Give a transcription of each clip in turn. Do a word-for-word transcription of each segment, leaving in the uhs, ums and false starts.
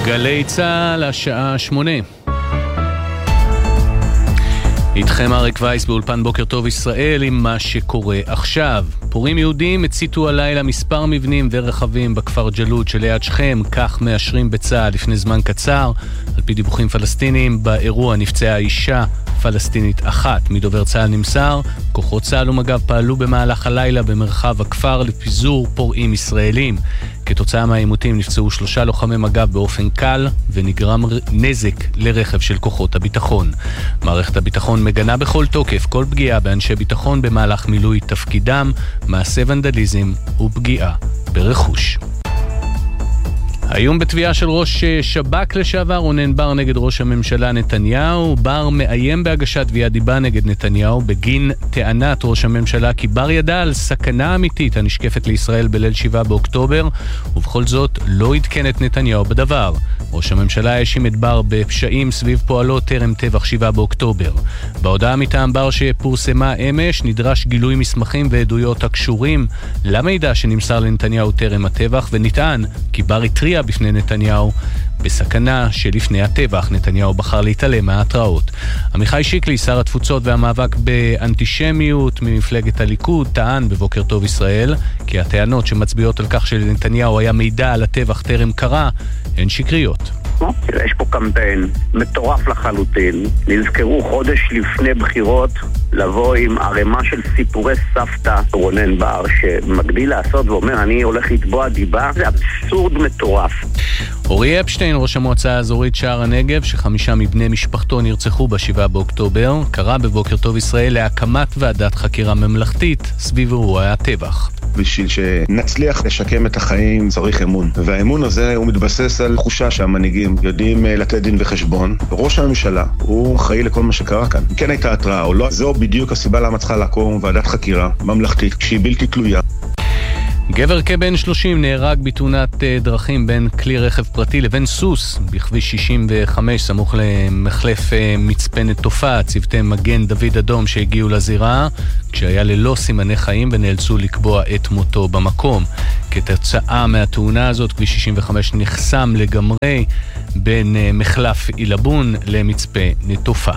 גלי צהל, השעה שמונה. איתכם אריק וייס באולפן בוקר טוב ישראל עם מה שקורה עכשיו. פורעים יהודים הציתו הלילה מספר מבנים ורכבים בכפר ג'לוד שליד שכם, כך מאשרים בצה"ל לפני זמן קצר. על פי דיווחים פלסטיניים, באירוע נפצעה אישה פלסטינית אחת. מדובר צה"ל נמסר, כוחות צה"ל ומג"ב פעלו במהלך הלילה במרחב הכפר לפיזור פורעים ישראלים. כתוצאה מהעימותים נפצעו שלושה לוחמי מג"ב באופן קל ונגרם נזק לרכב של כוחות הביטחון. מערכת הביטחון מגנה בכל תוקף כל פגיעה באנשי ביטחון במהלך מילוי תפקידם, מעשה ונדליזם ופגיעה ברכוש. היום בתביעה של ראש שב"כ לשעבר רונן בר נגד ראש הממשלה נתניהו. בר מאיים בהגשת תביעת דיבה נגד נתניהו בגין טענת ראש הממשלה כי בר ידע על סכנה אמיתית הנשקפת לישראל בליל שבעה באוקטובר, ובכל זאת לא עדכן את נתניהו בדבר. ראש הממשלה האשים את בר בפשעים סביב פועלו טרם טבח שבעה באוקטובר. בהודעה מטעם בר שפורסמה אמש נדרש גילוי מסמכים ועדויות הקשורים למידע שנמסר לנתניהו טרם הטבח, ונטען כי בר התריע בפני נתניהו בסכנה שלפני הטבח. נתניהו בחר להתעלם מההתראות. עמיחי שיקלי, שר התפוצות והמאבק באנטישמיות ממפלגת הליכוד, טען בבוקר טוב ישראל כי הטענות שמצביעות על כך שלנתניהו היה מידע על הטבח טרם קרה הן שקריות. יש פה קמפיין מטורף לחלוטין. נזכרו חודש לפני בחירות לבוא עם ערימה של סיפורי סבתא. רונן בר שמגדיל לעשות ואומר אני הולך לתבוע דיבה, זה אבסורד מטורף. אורי אפשטיין, ראש המועצה האזורית שער הנגב, שחמישה מבני משפחתו נרצחו בשבעה באוקטובר, קרא בבוקר טוב ישראל להקמת ועדת חקירה ממלכתית סביב אירוע הטבח. בשביל שנצליח לשקם את החיים צריך אמון, והאמון הזה הוא מתבסס על תחושה שהמנהיגים יודעים לתת דין וחשבון. ראש הממשלה הוא אחראי לכל מה שקרה כאן. כן הייתה התראה או לא, זו בדיוק הסיבה למה צריכה לקום ועדת חקירה ממלכתית כשהיא בלתי תלויה. גבר כבן שלושים נהרג בתאונת דרכים בין כלי רכב פרטי לבין סוס בכביש שישים וחמש סמוך למחלף מצפה נטופה. צוותי מגן דוד אדום שהגיעו לזירה כשהיה ללא סימני חיים ונאלצו לקבוע את מותו במקום. כתוצאה מהתאונה הזאת כביש שישים וחמש נחסם לגמרי בין מחלף אילבון למצפה נטופה.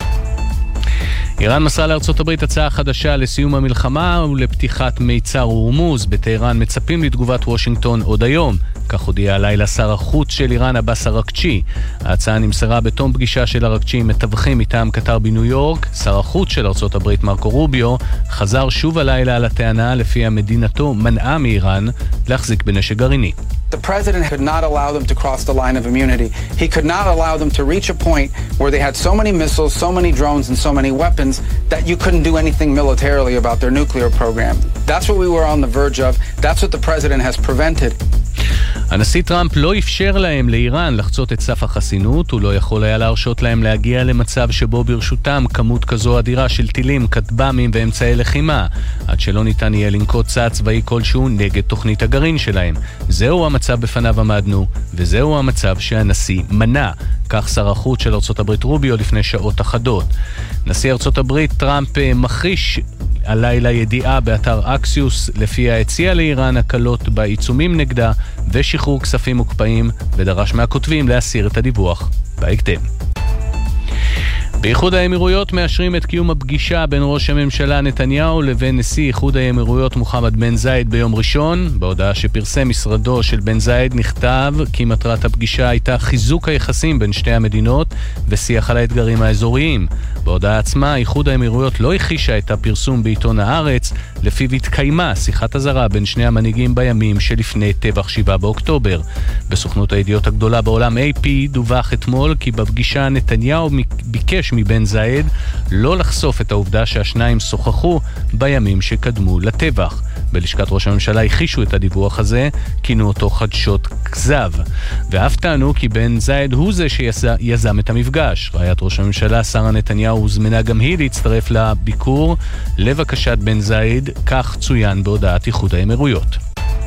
איראן מסרה לארצות הברית הצעה חדשה לסיום המלחמה ולפתיחת מיצר הורמוז. בטהרן מצפים לתגובת וושינגטון עוד היום. כך הודיע הלילה שר החוץ של איראן עבאס אראקצ'י. ההצעה נמסרה בתום פגישה של אראקצ'י עם מתווכים מטעם קטר בניו יורק. שר החוץ של ארצות הברית מרקו רוביו חזר שוב הלילה על הטענה לפיה מדינתו מנעה מאיראן להחזיק בנשק גרעיני. The president could not allow them to cross the line of immunity. He could not allow them to reach a point where they had so many missiles, so many drones, and so many weapons that you couldn't do anything militarily about their nuclear program. That's what we were on the verge of. That's what the president has prevented. הנשיא טראמפ לא אפשר להם לאיראן לחצות את סף החסינות, הוא לא יכול היה להרשות להם להגיע למצב שבו ברשותם כמות כזו אדירה של טילים, כטב"מים ואמצעי לחימה, עד שלא ניתן יהיה לנקוט צעד צבאי כלשהו נגד תוכנית הגרעין שלהם. זהו המצב בפניו עמדנו, וזהו המצב שהנשיא מנע. כך שר החוץ של ארצות הברית רוביו לפני שעות אחדות. נשיא ארצות הברית טראמפ מכחיש הלילה ידיעה באתר אקסיוס לפיה הציע לאיראן הקלות בעיצומים נגדה ושחרור כספים מוקפאים, ודרש מהכותבים להסיר את הדיווח בהקדם. באיחוד האמירויות מאשרים את קיום הפגישה בין ראש הממשלה נתניהו לבין נשיא איחוד האמירויות מוחמד בן זאיד ביום ראשון. בהודעה שפרסם משרדו של בן זאיד נכתב כי מטרת הפגישה הייתה חיזוק היחסים בין שתי המדינות ושיח על האתגרים האזוריים. בהודעה עצמה איחוד האמירויות לא הכחישה את הפרסום בעיתון הארץ לפיו התקיימה שיחת הזרה בין שני המנהיגים בימים שלפני טבח שבעה באוקטובר. בסוכנות הידיעות הגדולה בעולם איי פי דווח אתמול כי בפגישה נתניהו ביקש מבן זאיד לא לחשוף את העובדה שהשניים שוחחו בימים שקדמו לטבח. בלשכת ראש הממשלה הכחישו את הדיווח הזה, כינו אותו חדשות כזב, ואף טענו כי בן זאיד הוא זה שיזם את המפגש. רעיית ראש הממשלה שרה נתניהו הוזמנה גם היא להצטרף לביקור לבקשת בן זאיד, כך צוין בהודעת איחוד האמירויות.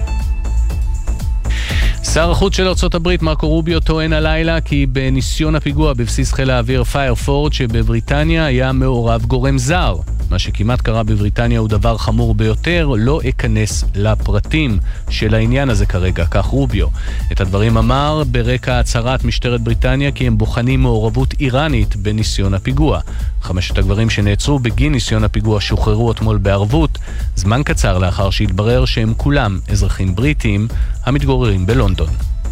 שר החוץ של ארצות הברית מרקו רוביו טוען הלילה כי בניסיון הפיגוע בבסיס חיל האוויר פיירפורד שבבריטניה היה מעורב גורם זר. מה שכמעט קרה בבריטניה הוא דבר חמור ביותר, לא אכנס לפרטים של העניין הזה כרגע, כך רוביו. את הדברים אמר ברקע הצהרת משטרת בריטניה כי הם בוחנים מעורבות איראנית בניסיון הפיגוע. חמשת הגברים שנעצרו בגין ניסיון הפיגוע שוחררו אתמול בערבות, זמן קצר לאחר שהתברר שהם כולם אזרחים בריטים המתגוררים בלונדון.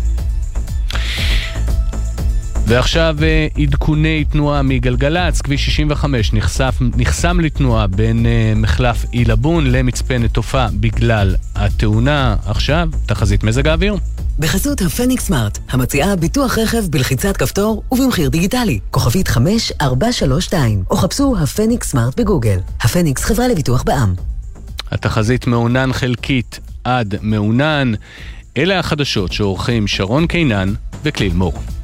ועכשיו עדכוני תנועה מגלגלץ. כביש שישים וחמש נחשף, נחסם לתנועה בין מחלף אילבון למצפה נטופה בגלל התאונה. עכשיו תחזית מזג האוויר בחסות הפניקס סמארט, המציעה ביטוח רכב בלחיצת כפתור ובמחיר דיגיטלי. כוכבית חמש ארבע שלוש שתיים, או חפשו הפניקס סמארט בגוגל. הפניקס חברה לביטוח בע"מ. התחזית מעונן חלקית עד מעונן. אלה החדשות שעורכים שרון קינן וכליל מור.